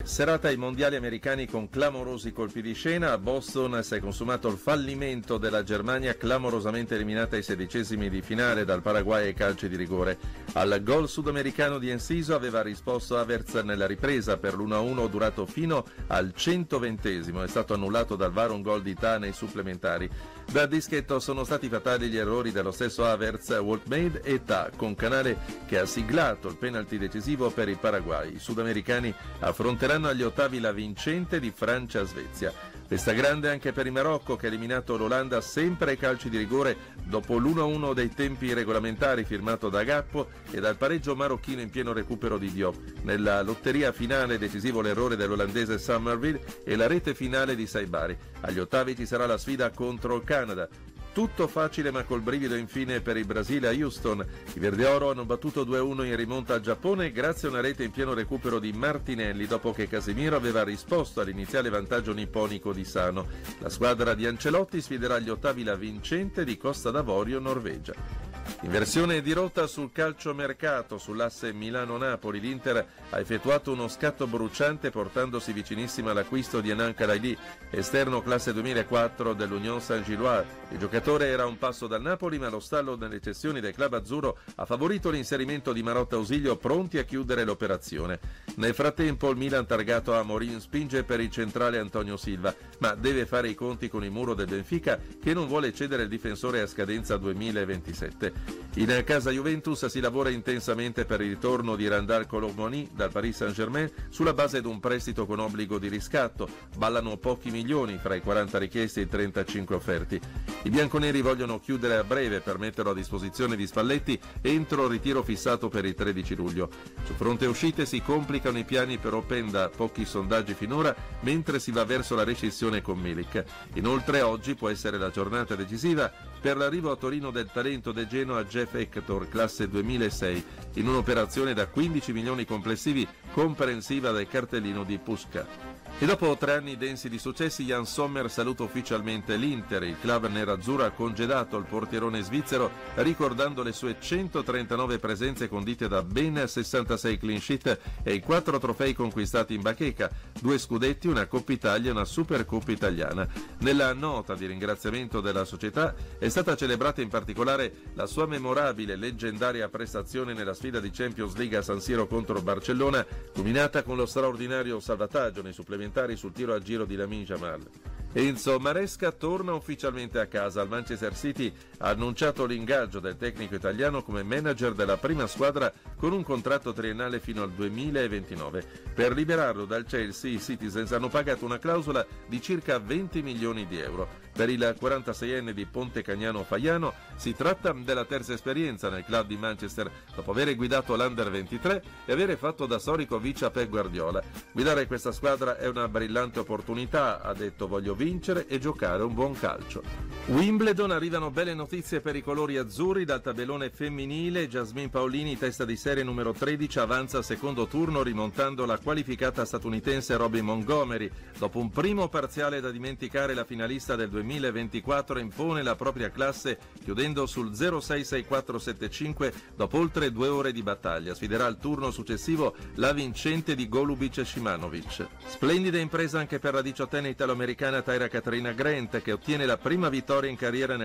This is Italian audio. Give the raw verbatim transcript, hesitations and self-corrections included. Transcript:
Serata ai mondiali americani con clamorosi colpi di scena. A Boston si è consumato il fallimento della Germania, clamorosamente eliminata ai sedicesimi di finale dal Paraguay ai calci di rigore. Al gol sudamericano di Enciso aveva risposto Havertz nella ripresa per l'uno a uno durato fino al centoventesimo. È stato annullato dal V A R un gol di Tah nei supplementari. Da dischetto sono stati fatali gli errori dello stesso Havertz, Wolfmade e Tah, con Canale che ha siglato il penalty decisivo per il Paraguay. I sudamericani affronteranno agli ottavi la vincente di Francia-Svezia. Festa grande anche per il Marocco, che ha eliminato l'Olanda sempre ai calci di rigore dopo l'uno a uno dei tempi regolamentari firmato da Gakpo e dal pareggio marocchino in pieno recupero di Diop. Nella lotteria finale decisivo l'errore dell'olandese Summerville e la rete finale di Saibari. Agli ottavi ci sarà la sfida contro il Canada. Tutto facile ma col brivido infine per il Brasile a Houston. I verdeoro hanno battuto due a uno in rimonta al Giappone grazie a una rete in pieno recupero di Martinelli dopo che Casemiro aveva risposto all'iniziale vantaggio nipponico di Sano. La squadra di Ancelotti sfiderà agli ottavi la vincente di Costa d'Avorio, Norvegia. Inversione di rotta sul calciomercato. Sull'asse Milano-Napoli l'Inter ha effettuato uno scatto bruciante portandosi vicinissima all'acquisto di Anan Kalaili, esterno classe duemilaquattro dell'Union Saint-Gilloise. Il giocatore era a un passo dal Napoli, ma lo stallo nelle cessioni del club azzurro ha favorito l'inserimento di Marotta Ausilio, pronti a chiudere l'operazione. Nel frattempo il Milan, targato a Amorim, spinge per il centrale Antonio Silva, ma deve fare i conti con il muro del Benfica, che non vuole cedere il difensore a scadenza duemilaventisette. In casa Juventus si lavora intensamente per il ritorno di Randal Colomoni dal Paris Saint-Germain sulla base di un prestito con obbligo di riscatto. Ballano pochi milioni fra i quaranta richiesti e i trentacinque offerti. I bianconeri vogliono chiudere a breve per metterlo a disposizione di Spalletti entro il ritiro fissato per il tredici luglio. Su fronte uscite si complicano i piani per Openda, pochi sondaggi finora, mentre si va verso la rescissione con Milik. Inoltre oggi può essere la giornata decisiva per l'arrivo a Torino del talento del Genoa Jeff Hector, classe duemilasei, in un'operazione da quindici milioni complessivi, comprensiva del cartellino di Puška. E dopo tre anni densi di successi, Jan Sommer saluta ufficialmente l'Inter. Il club nerazzurro ha congedato il portierone svizzero ricordando le sue centotrentanove presenze condite da ben sessantasei clean sheet e i quattro trofei conquistati in bacheca, due scudetti, una Coppa Italia e una Supercoppa italiana. Nella nota di ringraziamento della società è stata celebrata in particolare la sua memorabile, leggendaria prestazione nella sfida di Champions League a San Siro contro Barcellona, culminata con lo straordinario salvataggio nei supplementari sul tiro a giro di Lamine Yamal. Enzo Maresca torna ufficialmente a casa. Il Manchester City ha annunciato l'ingaggio del tecnico italiano come manager della prima squadra con un contratto triennale fino al duemilaventinove. Per liberarlo dal Chelsea, i Citizens hanno pagato una clausola di circa venti milioni di euro. Per il quarantaseienne di Ponte Cagnano Faiano si tratta della terza esperienza nel club di Manchester dopo aver guidato l'Under ventitré e avere fatto da storico vice a Pep Guardiola. Guidare questa squadra è una brillante opportunità, ha detto, voglio vincere e giocare un buon calcio. Wimbledon, arrivano belle notizie per i colori azzurri dal tabellone femminile. Jasmine Paolini, testa di serie numero tredici, avanza al secondo turno rimontando la qualificata statunitense Robin Montgomery. Dopo un primo parziale da dimenticare, la finalista del duemilaventiquattro impone la propria classe chiudendo sul zero sei sei quattro sette cinque dopo oltre due ore di battaglia. Sfiderà al turno successivo la vincente di Golubic e Shimanovic. Splendida impresa anche per la diciottenne italo-americana Taira Katarina Grant, che ottiene la prima vittoria in carriera nel